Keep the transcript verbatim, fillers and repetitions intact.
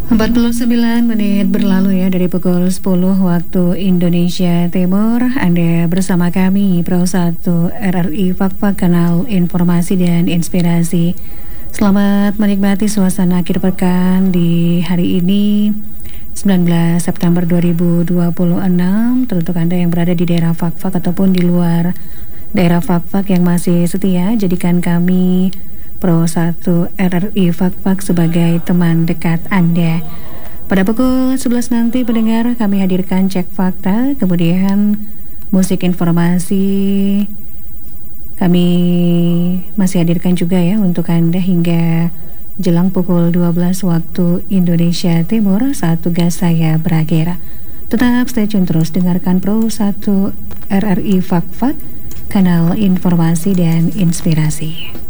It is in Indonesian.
empat puluh sembilan menit berlalu ya dari pukul sepuluh waktu Indonesia Timur. Anda bersama kami Pro satu R R I Fakfak, kanal informasi dan inspirasi. Selamat menikmati suasana akhir pekan di hari ini sembilan belas September dua ribu dua puluh enam. Teruntuk Anda yang berada di daerah Fakfak ataupun di luar daerah Fakfak yang masih setia, jadikan kami Pro satu R R I Fakfak sebagai teman dekat Anda. Pada pukul sebelas nanti pendengar kami hadirkan cek fakta, kemudian musik informasi kami masih hadirkan juga ya untuk Anda hingga jelang pukul dua belas waktu Indonesia Timur saat tugas saya berakhir. Tetap stay tune terus, dengarkan Pro satu R R I Fakfak, kanal informasi dan inspirasi.